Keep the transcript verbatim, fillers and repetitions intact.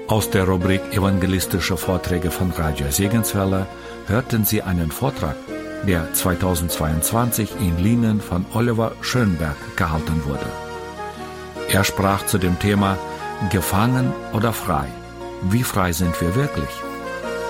Aus der Rubrik Evangelistische Vorträge von Radio Segenswelle hörten Sie einen Vortrag, der zweitausendzweiundzwanzig in Lienen von Oliver Schönberg gehalten wurde. Er sprach zu dem Thema Gefangen oder frei? Wie frei sind wir wirklich?